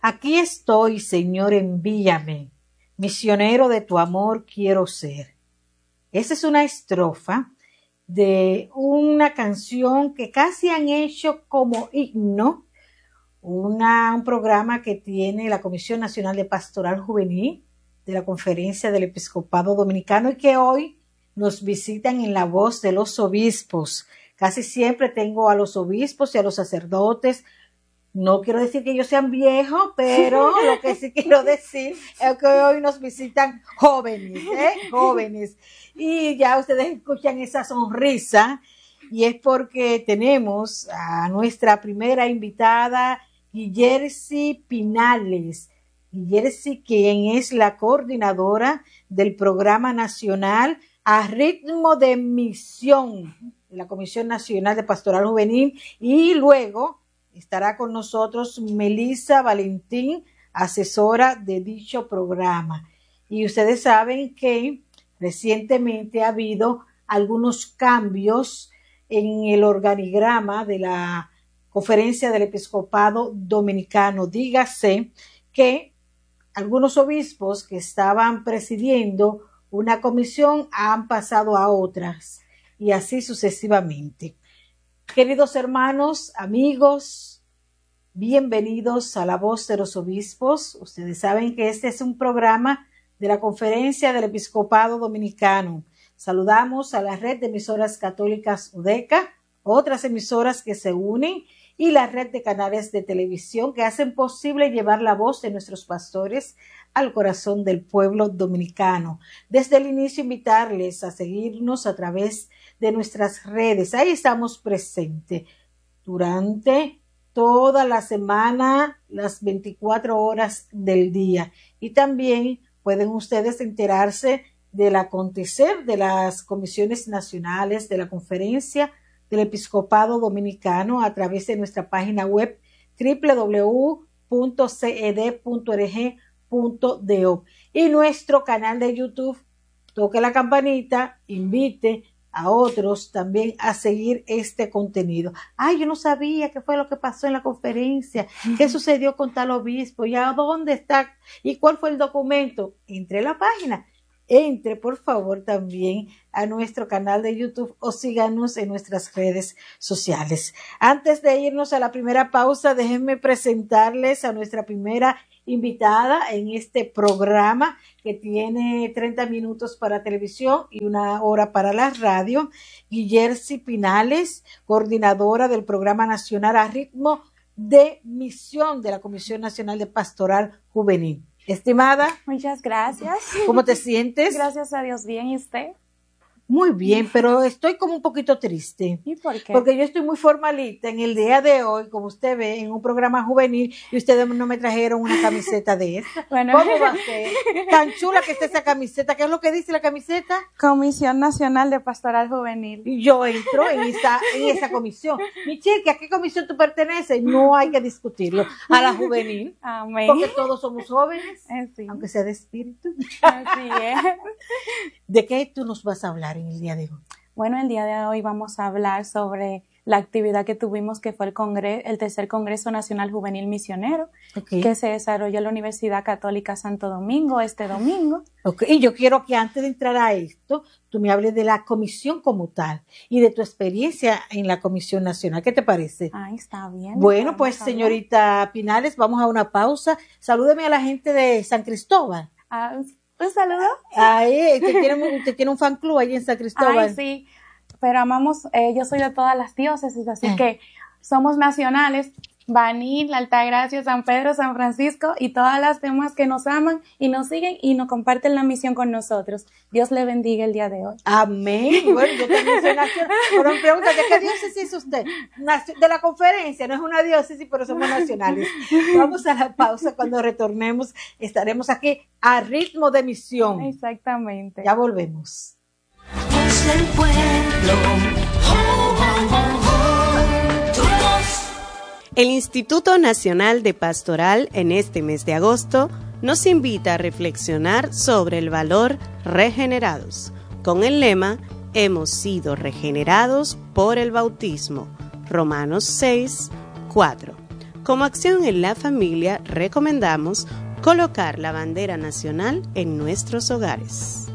Aquí estoy, Señor, envíame. Misionero de tu amor quiero ser. Esa es una estrofa de una canción que casi han hecho como himno, un programa que tiene la Comisión Nacional de Pastoral Juvenil de la Conferencia del Episcopado Dominicano y que hoy nos visitan en la voz de los obispos. Casi siempre tengo a los obispos y a los sacerdotes. No quiero decir que ellos sean viejos, pero lo que sí quiero decir es que hoy nos visitan jóvenes, jóvenes. Y ya ustedes escuchan esa sonrisa y es porque tenemos a nuestra primera invitada, Guillersi Pinales. Guillersi, quien es la coordinadora del Programa Nacional a Ritmo de Misión de la Comisión Nacional de Pastoral Juvenil, y luego estará con nosotros Melissa Valentín, asesora de dicho programa. Y ustedes saben que recientemente ha habido algunos cambios en el organigrama de la Conferencia del Episcopado Dominicano. Dígase que algunos obispos que estaban presidiendo una comisión han pasado a otras y así sucesivamente. Queridos hermanos, amigos, bienvenidos a La Voz de los Obispos. Ustedes saben que este es un programa de la Conferencia del Episcopado Dominicano. Saludamos a la red de emisoras católicas UDECA, otras emisoras que se unen y la red de canales de televisión que hacen posible llevar la voz de nuestros pastores al corazón del pueblo dominicano. Desde el inicio, invitarles a seguirnos a través de nuestras redes. Ahí estamos presentes durante toda la semana, las 24 horas del día. Y también pueden ustedes enterarse del acontecer de las comisiones nacionales de la Conferencia del Episcopado Dominicano a través de nuestra página web www.ced.org.do y nuestro canal de YouTube. Toque la campanita, invite a otros también a seguir este contenido. Ay, yo no sabía qué fue lo que pasó en la conferencia, qué sucedió con tal obispo, y a dónde está, y cuál fue el documento. Entre a la página. Entre, por favor, también a nuestro canal de YouTube o síganos en nuestras redes sociales. Antes de irnos a la primera pausa, déjenme presentarles a nuestra primera invitada en este programa que tiene 30 minutos para televisión y 1 hora para la radio. Guillersi Pinales, coordinadora del Programa Nacional a Ritmo de Misión de la Comisión Nacional de Pastoral Juvenil. Estimada. Muchas gracias. ¿Cómo te sientes? Gracias a Dios, bien, ¿y usted? Muy bien, pero estoy como un poquito triste. ¿Y por qué? Porque yo estoy muy formalita en el día de hoy, como usted ve, en un programa juvenil, y ustedes no me trajeron una camiseta de esta. Bueno. ¿Cómo va a ser? Tan chula que está esa camiseta. ¿Qué es lo que dice la camiseta? Comisión Nacional de Pastoral Juvenil. Y yo entro en esa comisión. Michelle, ¿a qué comisión tú perteneces? No hay que discutirlo. A la juvenil. Amén. Porque todos somos jóvenes, Sí. aunque sea de espíritu. Así es. ¿De qué tú nos vas a hablar en el día de hoy? Bueno, el día de hoy vamos a hablar sobre la actividad que tuvimos, que fue el tercer Congreso Nacional Juvenil Misionero, que se desarrolló en la Universidad Católica Santo Domingo este domingo. Y yo quiero que antes de entrar a esto, tú me hables de la comisión como tal y de tu experiencia en la Comisión Nacional. ¿Qué te parece? Ay, está bien. Bueno, pues señorita Pinales, vamos a una pausa. Salúdeme a la gente de San Cristóbal. ¿Un saludo? Ay, usted tiene un fan club ahí en San Cristóbal. Ay, sí, pero amamos, yo soy de todas las diócesis, así que somos nacionales, Baní, La Altagracia, San Pedro, San Francisco y todas las demás que nos aman y nos siguen y nos comparten la misión con nosotros. Dios le bendiga el día de hoy. Amén. Bueno, yo también soy nacional. Pero me pregunta, ¿de qué diócesis es usted? De la conferencia, no es una diócesis, pero somos nacionales. Vamos a la pausa. Cuando retornemos, estaremos aquí a ritmo de misión. Exactamente. Ya volvemos. Voz del pueblo. El Instituto Nacional de Pastoral en este mes de agosto nos invita a reflexionar sobre el valor regenerados, con el lema Hemos sido regenerados por el bautismo, Romanos 6, 4. como acción en la familia recomendamos colocar la bandera nacional en nuestros hogares.